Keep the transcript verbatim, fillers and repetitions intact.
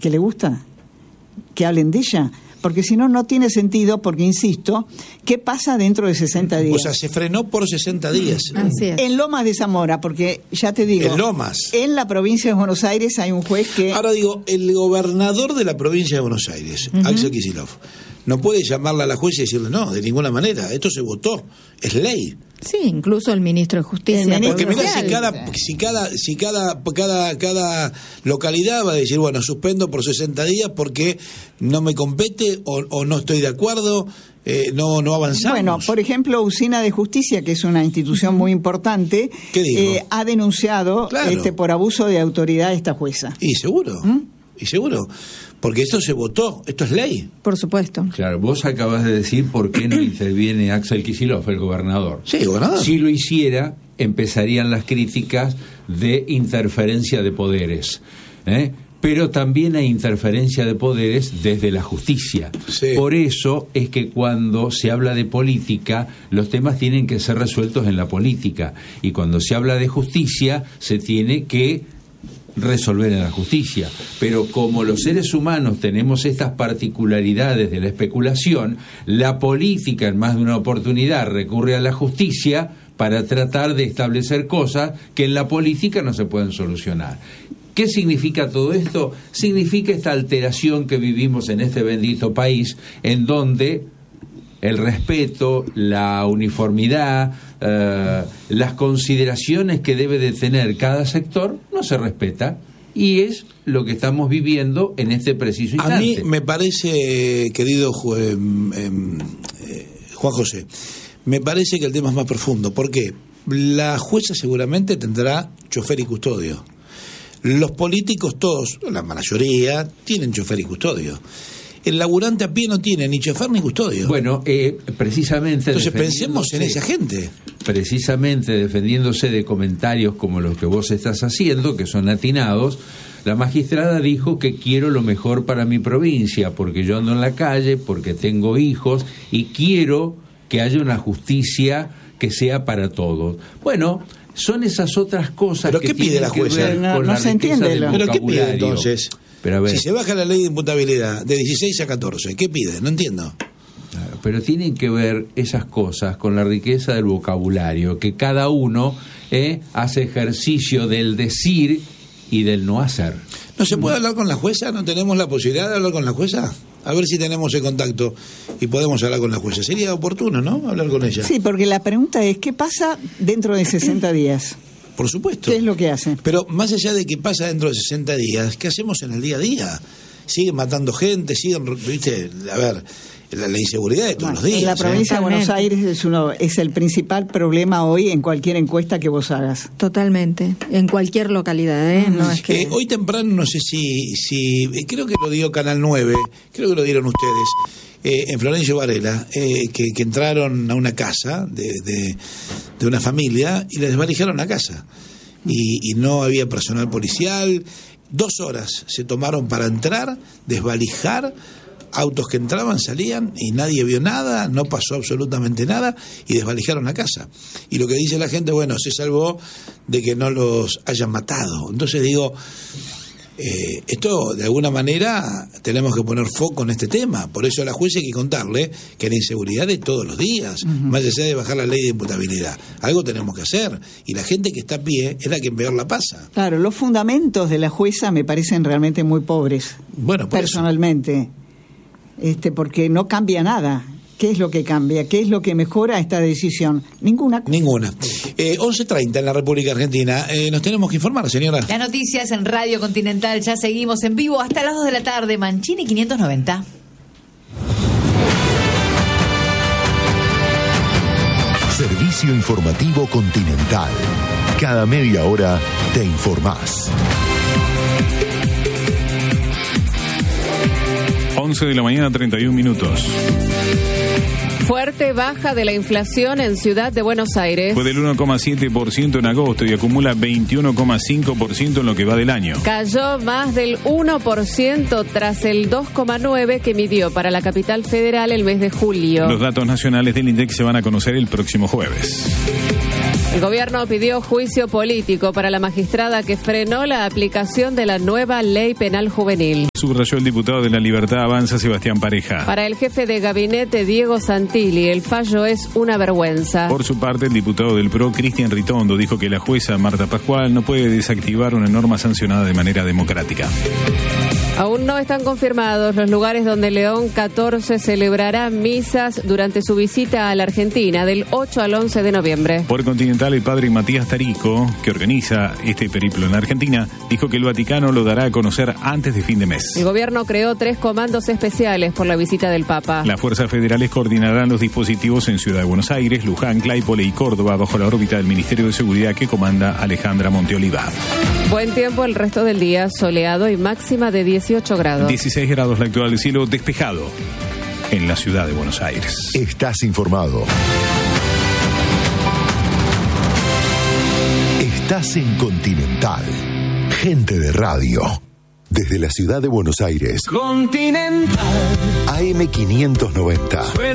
que le gusta que hablen de ella, porque si no, no tiene sentido, porque insisto, ¿qué pasa dentro de sesenta días? O sea, se frenó por sesenta días. Así es. En Lomas de Zamora, porque ya te digo, en Lomas. En la provincia de Buenos Aires hay un juez que... Ahora digo, el gobernador de la provincia de Buenos Aires, uh-huh. Axel Kicillof, no puede llamarla a la jueza y decirle, no, de ninguna manera, esto se votó, es ley. Sí, incluso el ministro de Justicia. El Porque mira, si cada si cada si cada cada cada localidad va a decir, bueno, suspendo por sesenta días porque no me compete o, o no estoy de acuerdo, eh, no no avanzamos. Bueno, por ejemplo, Usina de Justicia, que es una institución muy importante, eh, ha denunciado claro. este por abuso de autoridad a esta jueza. Y seguro, ¿Mm? y seguro. Porque esto se votó, esto es ley. Por supuesto. Claro, vos acabas de decir por qué no interviene Axel Kicillof, el gobernador. Sí, gobernador. Si lo hiciera, empezarían las críticas de interferencia de poderes. ¿eh? Pero también hay interferencia de poderes desde la justicia. Sí. Por eso es que cuando se habla de política, los temas tienen que ser resueltos en la política. Y cuando se habla de justicia, se tiene que resolver en la justicia, pero como los seres humanos tenemos estas particularidades de la especulación, la política en más de una oportunidad recurre a la justicia para tratar de establecer cosas que en la política no se pueden solucionar. ¿Qué significa todo esto? Significa esta alteración que vivimos en este bendito país, en donde el respeto, la uniformidad, eh, las consideraciones que debe de tener cada sector no se respeta, y es lo que estamos viviendo en este preciso instante. A mí me parece, querido eh, eh, Juan José, me parece que el tema es más profundo. ¿Por qué? La jueza seguramente tendrá chofer y custodio. Los políticos todos, la mayoría, tienen chofer y custodio. El laburante a pie no tiene ni chofer ni custodio. Bueno, eh, precisamente... Entonces pensemos en esa gente. Precisamente defendiéndose de comentarios como los que vos estás haciendo, que son atinados, la magistrada dijo que quiero lo mejor para mi provincia, porque yo ando en la calle, porque tengo hijos, y quiero que haya una justicia que sea para todos. Bueno, son esas otras cosas. ¿Pero que qué pide la jueza? No, no se entiende. ¿Pero qué pide entonces? Pero a ver, si se baja la ley de imputabilidad de dieciséis a catorce, ¿qué pide? No entiendo. Claro, pero tienen que ver esas cosas con la riqueza del vocabulario, que cada uno eh, hace ejercicio del decir y del no hacer. ¿No se puede hablar con la jueza? ¿No tenemos la posibilidad de hablar con la jueza? A ver si tenemos el contacto y podemos hablar con la jueza. Sería oportuno, ¿no? Hablar con ella. Sí, porque la pregunta es, ¿qué pasa dentro de sesenta días? Por supuesto. ¿Qué es lo que hace? Pero más allá de qué pasa dentro de sesenta días, ¿qué hacemos en el día a día? Siguen matando gente, siguen, viste, a ver, la, la inseguridad de todos bueno, los días. En la provincia ¿eh? de Buenos Aires es, uno, es el principal problema hoy en cualquier encuesta que vos hagas. Totalmente, en cualquier localidad, ¿eh? No es que... eh hoy temprano, no sé si, si, creo que lo dio Canal nueve, creo que lo dieron ustedes, eh, en Florencio Varela, eh, que, que entraron a una casa de, de, de una familia y les desvalijaron la casa. Y, y no había personal policial. Dos horas se tomaron para entrar, desvalijar, autos que entraban, salían y nadie vio nada, no pasó absolutamente nada y desvalijaron la casa. Y lo que dice la gente, bueno, se salvó de que no los hayan matado. Entonces digo, eh, esto de alguna manera tenemos que poner foco en este tema. Por eso a la jueza hay que contarle que la inseguridad de todos los días, uh-huh. más allá de bajar la ley de imputabilidad, algo tenemos que hacer, y la gente que está a pie es la que peor la pasa. Claro, los fundamentos de la jueza me parecen realmente muy pobres, bueno, personalmente, este, porque no cambia nada. ¿Qué es lo que cambia? ¿Qué es lo que mejora esta decisión? Ninguna. Ninguna. Eh, once treinta en la República Argentina. Eh, nos tenemos que informar, señora. Las noticias en Radio Continental. Ya seguimos en vivo hasta las dos de la tarde. Mancini quinientos noventa. Servicio informativo Continental. Cada media hora te informás. once de la mañana, treinta y un minutos. Fuerte baja de la inflación en Ciudad de Buenos Aires. Fue del uno coma siete por ciento en agosto y acumula veintiuno coma cinco por ciento en lo que va del año. Cayó más del uno por ciento tras el dos coma nueve por ciento que midió para la capital federal el mes de julio. Los datos nacionales del INDEC se van a conocer el próximo jueves. El gobierno pidió juicio político para la magistrada que frenó la aplicación de la nueva ley penal juvenil. subrayó el diputado de La Libertad Avanza, Sebastián Pareja. Para el jefe de gabinete, Diego Santilli, el fallo es una vergüenza. Por su parte, el diputado del P R O, Cristian Ritondo, dijo que la jueza Marta Pascual no puede desactivar una norma sancionada de manera democrática. Aún no están confirmados los lugares donde León catorce celebrará misas durante su visita a la Argentina del ocho al once de noviembre. Por Continental, el padre Matías Tarico, que organiza este periplo en la Argentina, dijo que el Vaticano lo dará a conocer antes de fin de mes. El gobierno creó tres comandos especiales por la visita del Papa. Las fuerzas federales coordinarán los dispositivos en Ciudad de Buenos Aires, Luján, Claypole y Córdoba bajo la órbita del Ministerio de Seguridad que comanda Alejandra Monteoliva. Buen tiempo el resto del día, soleado y máxima de dieciocho grados. dieciséis grados la actual, cielo despejado en la ciudad de Buenos Aires. Estás informado. Estás en Continental. Gente de radio. Desde la ciudad de Buenos Aires. Continental. A M quinientos noventa.